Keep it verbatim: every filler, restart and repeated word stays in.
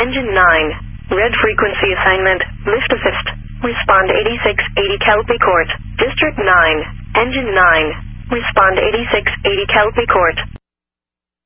Engine nine. Red frequency assignment. Lift assist. Respond eighty-six eighty Kelpie Court. District nine. Engine nine. Respond eighty-six eighty Kelpie Court.